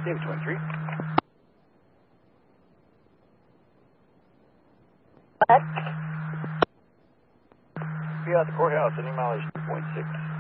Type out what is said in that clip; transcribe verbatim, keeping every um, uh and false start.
David twenty-three. What? Be out the courthouse, any mileage two point six.